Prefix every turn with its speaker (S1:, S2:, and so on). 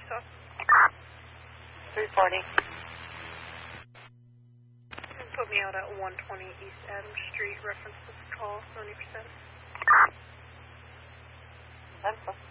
S1: Utah.
S2: 340.
S1: And put me out at 120 East Adams Street. Reference this call, 90%.
S2: 10+.